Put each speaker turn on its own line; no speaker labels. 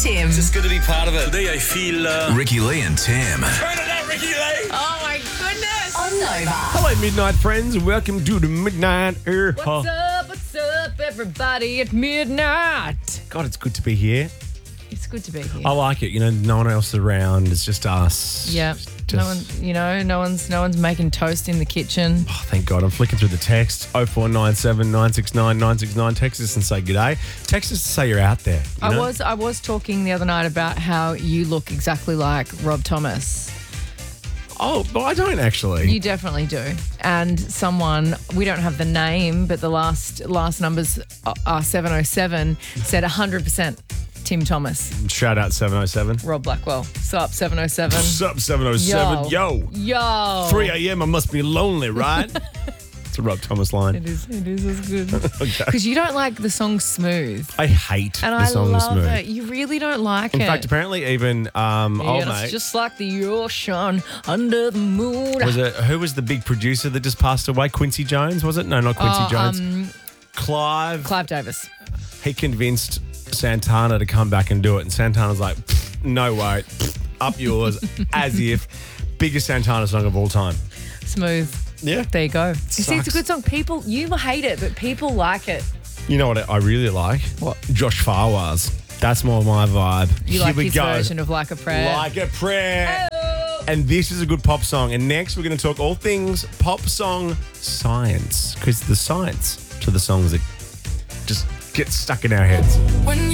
Tim.
Just good to be part of it.
Today I feel...
Ricky Lee and Tim.
Turn it up, Ricky Lee!
Oh my goodness. On Nova.
Hello, Midnight friends. Welcome to the Midnight Air.
What's up, everybody at midnight?
God, it's good to be here.
It's good to be here.
I like it. You know, no one else is around. It's just us.
Yeah.
Just-
No one's making toast in the kitchen.
Oh, thank God. I'm flicking through the text. 0497 969 969. Text us and say g'day. Text us to say you're out there. You know?
I was talking the other night about how you look exactly like Rob Thomas.
Oh, well, I don't actually.
You definitely do. And someone, we don't have the name, but the last numbers are 707, said 100% Tim Thomas.
Shout out 707.
Rob Blackwell. Sup, 707.
Sup, 707. Yo.
Yo.
3 a.m. I must be lonely, right? It's a Rob Thomas line.
It is as good.
Okay.
Because you don't like the song Smooth.
I hate
And
the
I
song
love
Smooth.
it. You really don't like
In
it.
fact, apparently even old
it's
mate.
just like the ocean under the moon.
Who was the big producer that just passed away? Quincy Jones, was it? No, not Quincy Jones. Clive.
Clive Davis.
He convinced Santana to come back and do it. And Santana's like, no way. Up yours. As if. Biggest Santana song of all time.
Smooth.
Yeah.
There you go. You see, it's a
Sucks.
good song. People, you hate it, but people like it.
You know what I really like?
What?
Josh Farwaz. That's more my vibe.
You
Here
like
we
his
go.
version of Like a Prayer.
Like a prayer.
Oh.
And this is a good pop song. And next we're going to talk all things pop song science. Because the science to the songs that just get stuck in our heads.
When